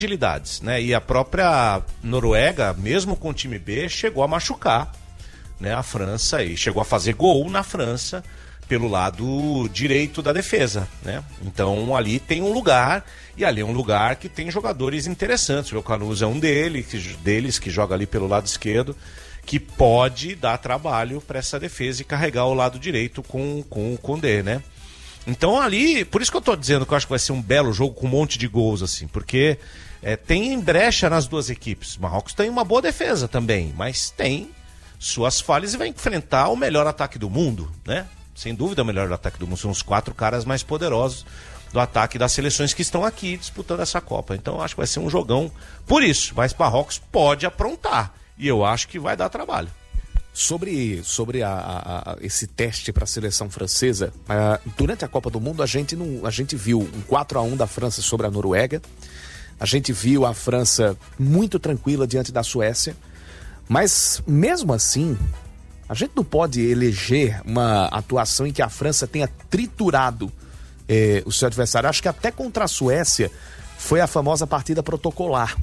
fragilidades, né? E a própria Noruega, mesmo com o time B, chegou a machucar, né, a França e chegou a fazer gol na França pelo lado direito da defesa, né? Então ali tem um lugar, e ali é um lugar que tem jogadores interessantes. O Canuso é um deles que joga ali pelo lado esquerdo, que pode dar trabalho para essa defesa e carregar o lado direito com o Koundé, né? Então ali, por isso que eu tô dizendo que eu acho que vai ser um belo jogo com um monte de gols, assim, porque tem brecha nas duas equipes. O Marrocos tem uma boa defesa também, mas tem suas falhas e vai enfrentar o melhor ataque do mundo, né? Sem dúvida o melhor ataque do mundo, são os 4 caras mais poderosos do ataque das seleções que estão aqui disputando essa Copa. Então eu acho que vai ser um jogão por isso, mas Marrocos pode aprontar e eu acho que vai dar trabalho. Sobre esse teste para a seleção francesa, durante a Copa do Mundo a gente viu um 4-1 da França sobre a Noruega, a gente viu a França muito tranquila diante da Suécia, mas mesmo assim a gente não pode eleger uma atuação em que a França tenha triturado o seu adversário. Acho que até contra a Suécia foi a famosa partida protocolar.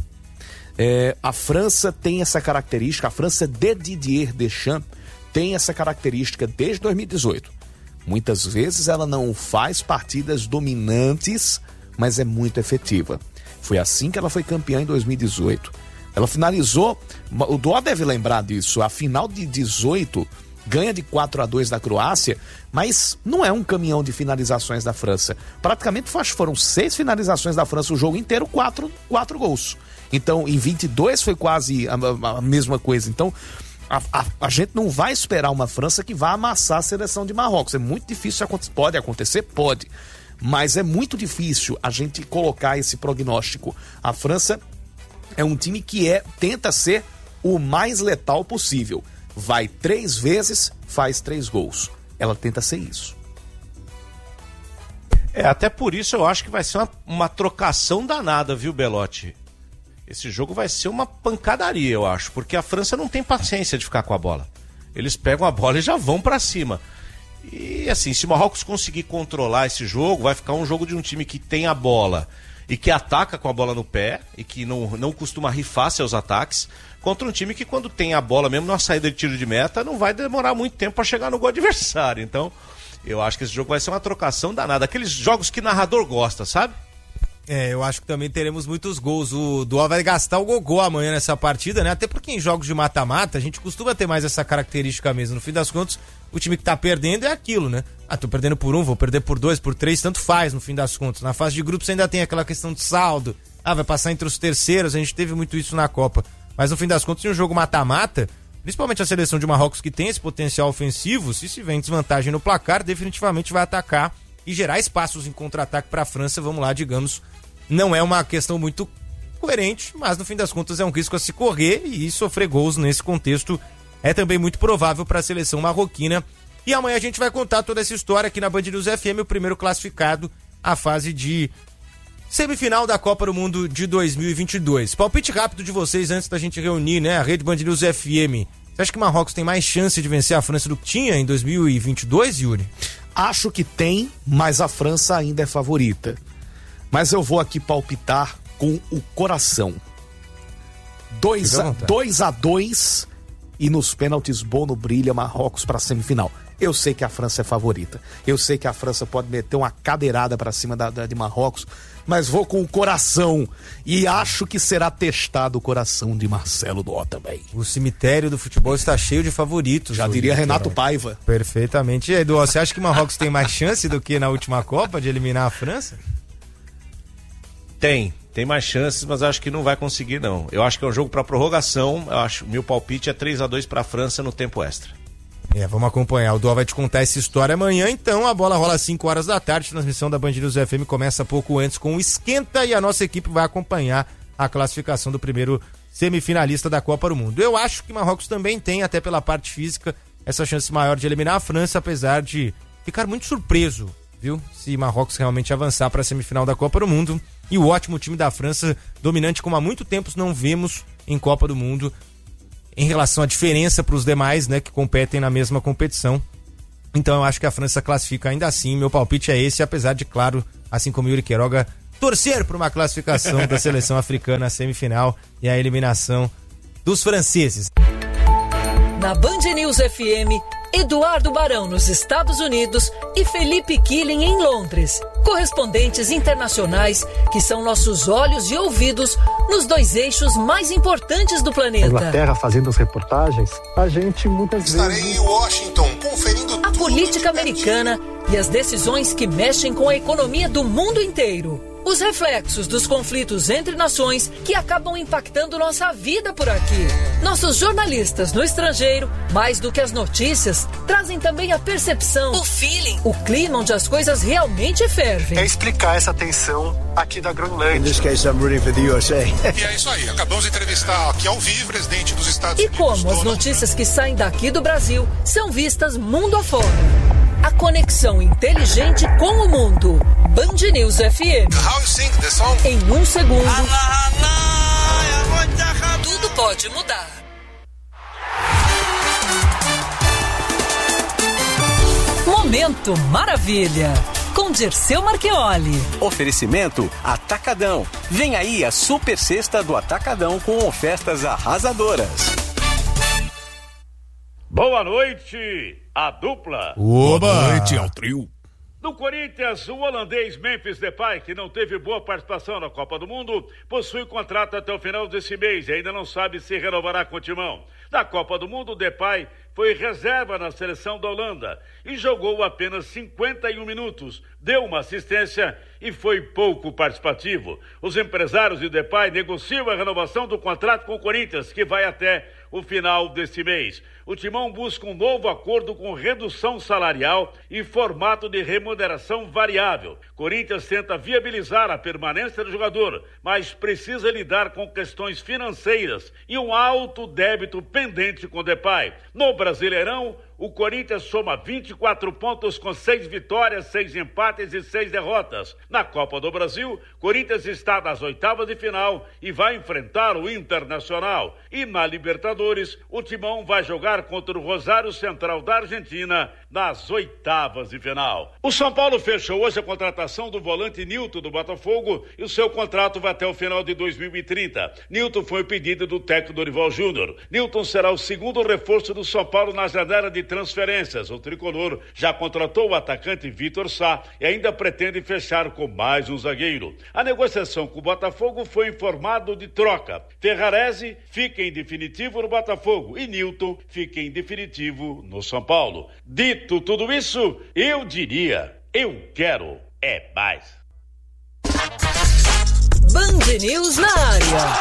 A França tem essa característica, a França de Didier Deschamps tem essa característica desde 2018. Muitas vezes ela não faz partidas dominantes, mas é muito efetiva. Foi assim que ela foi campeã em 2018. Ela finalizou, o Dó deve lembrar disso, a final de 18 ganha de 4-2 da Croácia, mas não é um caminhão de finalizações da França. Praticamente foram 6 finalizações da França o jogo inteiro, 4 gols. Então, em 22 foi quase a mesma coisa. Então, a gente não vai esperar uma França que vá amassar a seleção de Marrocos. É muito difícil, pode acontecer? Pode. Mas é muito difícil a gente colocar esse prognóstico. A França é um time que tenta ser o mais letal possível. Vai 3 vezes, faz 3 gols. Ela tenta ser isso. Até por isso eu acho que vai ser uma trocação danada, viu, Belotti? Esse jogo vai ser uma pancadaria, eu acho, porque a França não tem paciência de ficar com a bola. Eles pegam a bola e já vão pra cima. E assim, se o Marrocos conseguir controlar esse jogo, vai ficar um jogo de um time que tem a bola e que ataca com a bola no pé e que não costuma rifar seus ataques, contra um time que quando tem a bola, mesmo na saída de tiro de meta, não vai demorar muito tempo para chegar no gol adversário. Então, eu acho que esse jogo vai ser uma trocação danada. Aqueles jogos que narrador gosta, sabe? Eu acho que também teremos muitos gols. O Dual vai gastar o gogó amanhã nessa partida, né? Até porque em jogos de mata-mata a gente costuma ter mais essa característica mesmo. No fim das contas, o time que tá perdendo é aquilo, né? Tô perdendo por 1, vou perder por 2, por 3, tanto faz no fim das contas. Na fase de grupos ainda tem aquela questão de saldo. Vai passar entre os terceiros, a gente teve muito isso na Copa. Mas no fim das contas, em um jogo mata-mata, principalmente a seleção de Marrocos que tem esse potencial ofensivo, se vem desvantagem no placar, definitivamente vai atacar e gerar espaços em contra-ataque para a França. Vamos lá, digamos, não é uma questão muito coerente, mas no fim das contas é um risco a se correr e sofrer gols nesse contexto é também muito provável para a seleção marroquina. E amanhã a gente vai contar toda essa história aqui na Band News FM, o primeiro classificado à fase de semifinal da Copa do Mundo de 2022. Palpite rápido de vocês antes da gente reunir, né, a rede Band News FM. Você acha que Marrocos tem mais chance de vencer a França do que tinha em 2022, Yuri? Acho que tem, mas a França ainda é favorita. Mas eu vou aqui palpitar com o coração. 2-2 e nos pênaltis Bono brilha, Marrocos para a semifinal. Eu sei que a França é favorita. Eu sei que a França pode meter uma cadeirada para cima de Marrocos, mas vou com o coração. E acho que será testado o coração de Marcelo Dó também. O cemitério do futebol está cheio de favoritos. Já diria Renato Paiva. Perfeitamente. E aí, Dó, você acha que Marrocos tem mais chance do que na última Copa de eliminar a França? Tem mais chances, mas acho que não vai conseguir, não. Eu acho que é um jogo para prorrogação. Meu palpite é 3-2 para a França no tempo extra. Vamos acompanhar. O Dó vai te contar essa história amanhã, então. A bola rola às 5 horas da tarde. A transmissão da Band News FM começa pouco antes com o Esquenta e a nossa equipe vai acompanhar a classificação do primeiro semifinalista da Copa do Mundo. Eu acho que Marrocos também tem, até pela parte física, essa chance maior de eliminar a França, apesar de ficar muito surpreso, viu? Se Marrocos realmente avançar para a semifinal da Copa do Mundo. E o ótimo time da França, dominante como há muito tempo não vemos em Copa do Mundo, em relação à diferença para os demais, né, que competem na mesma competição. Então eu acho que a França classifica ainda assim. Meu palpite é esse, apesar de, claro, assim como o Yuri Queiroga, torcer por uma classificação da seleção africana à semifinal e a eliminação dos franceses. Na Band News FM, Eduardo Barão nos Estados Unidos e Felipe Killing em Londres. Correspondentes internacionais que são nossos olhos e ouvidos nos dois eixos mais importantes do planeta. Na Inglaterra, fazendo as reportagens, a gente muitas vezes... Estarei em Washington, conferindo a política americana e as decisões que mexem com a economia do mundo inteiro. Os reflexos dos conflitos entre nações que acabam impactando nossa vida por aqui. Nossos jornalistas no estrangeiro, mais do que as notícias, trazem também a percepção, o feeling, o clima onde as coisas realmente fervem. É explicar essa tensão aqui da Groenlândia. In this case, I'm rooting for the USA. E é isso aí, acabamos de entrevistar aqui ao vivo o presidente dos Estados Unidos. E como as notícias que saem daqui do Brasil são vistas mundo afora. A conexão inteligente com o mundo. Band News FM. How you sing the song? Em um segundo, tudo pode mudar. Momento Maravilha, com Dirceu Marchioli. Oferecimento Atacadão. Vem aí a super sexta do Atacadão com ofertas arrasadoras. Boa noite, a dupla. Boa noite ao trio. No Corinthians, o holandês Memphis Depay, que não teve boa participação na Copa do Mundo, possui contrato até o final desse mês e ainda não sabe se renovará com o timão. Na Copa do Mundo, Depay foi reserva na seleção da Holanda e jogou apenas 51 minutos, deu uma assistência e foi pouco participativo. Os empresários de Depay negociam a renovação do contrato com o Corinthians, que vai até o final deste mês. O timão busca um novo acordo com redução salarial e formato de remuneração variável. Corinthians tenta viabilizar a permanência do jogador, mas precisa lidar com questões financeiras e um alto débito pendente com Depay. No Brasileirão, o Corinthians soma 24 pontos com 6 vitórias, 6 empates e 6 derrotas. Na Copa do Brasil, Corinthians está nas oitavas de final e vai enfrentar o Internacional. E na Libertadores, o timão vai jogar contra o Rosário Central da Argentina nas oitavas de final. O São Paulo fechou hoje a contratação do volante Nilton do Botafogo e o seu contrato vai até o final de 2030. Nilton foi o pedido do técnico Dorival Júnior. Nilton será o segundo reforço do São Paulo na janela de transferências. O tricolor já contratou o atacante Vitor Sá e ainda pretende fechar com mais um zagueiro. A negociação com o Botafogo foi em formato de troca. Ferrarese fica em definitivo no Botafogo e Nilton fica em definitivo no São Paulo. Dito tudo isso, eu diria, eu quero é mais. Band News na área.